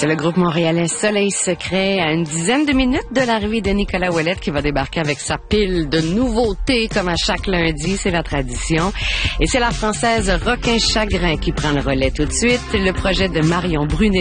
C'est le groupe montréalais Soleil Secret à une dizaine de minutes de l'arrivée de Nicolas Ouellette qui va débarquer avec sa pile de nouveautés comme à chaque lundi, c'est la tradition. Et c'est la française Requin Chagrin qui prend le relais tout de suite. Le projet de Marion Brunet